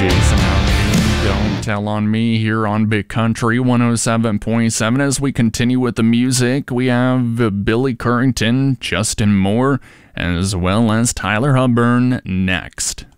Jason Aldean, Don't Tell on Me here on Big Country 107.7. As we continue with the music, we have Billy Currington, Justin Moore, as well as Tyler Hubburn next.